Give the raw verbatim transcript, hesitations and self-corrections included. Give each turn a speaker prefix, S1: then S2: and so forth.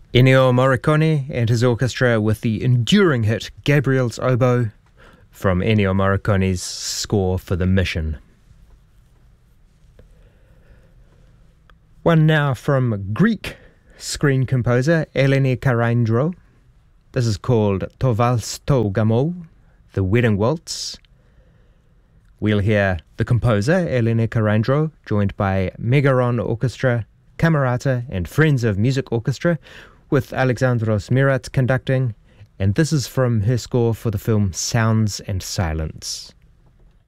S1: Ennio Morricone and his orchestra with the enduring hit Gabriel's Oboe from Ennio Morricone's score for The Mission. One now from Greek screen composer Eleni Karaindrou. This is called To Vals To Gamo, The Wedding Waltz. We'll hear the composer Eleni Karaindrou, joined by Megaron Orchestra, Camerata and Friends of Music Orchestra, with Alexandros Mirat conducting, and this is from her score for the film Sounds and Silence.